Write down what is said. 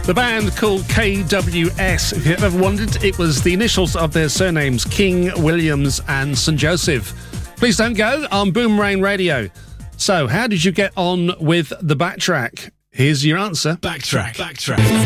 The band called KWS. If you've ever wondered, it was the initials of their surnames, King, Williams and St. Joseph. Please don't go on Boomerang Radio. So, how did you get on with the Backtrack? Here's your answer. Backtrack.